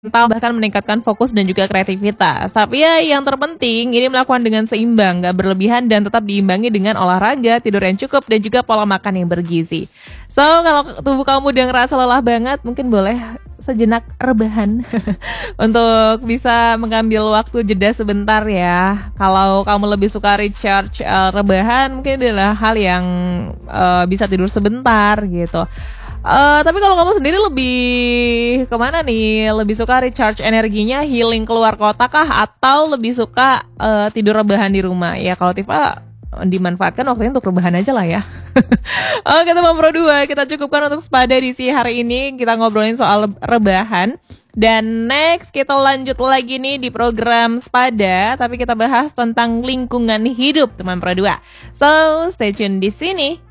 mental, bahkan meningkatkan fokus dan juga kreativitas. Tapi ya yang terpenting ini melakukan dengan seimbang, gak berlebihan dan tetap diimbangi dengan olahraga, tidur yang cukup dan juga pola makan yang bergizi. So kalau tubuh kamu udah ngerasa lelah banget, mungkin boleh sejenak rebahan untuk bisa mengambil waktu jeda sebentar ya. Kalau kamu lebih suka recharge rebahan, mungkin adalah hal yang bisa tidur sebentar gitu. Tapi kalau kamu sendiri lebih kemana nih? Lebih suka recharge energinya healing keluar kota kah? Atau lebih suka tidur rebahan di rumah? Ya kalau Tifa dimanfaatkan waktunya untuk rebahan aja lah ya. Oke teman Pro 2, kita cukupkan untuk Spada edisi hari ini. Kita ngobrolin soal rebahan. Dan next kita lanjut lagi nih di program Spada, tapi kita bahas tentang lingkungan hidup teman Pro 2. So stay tune di sini.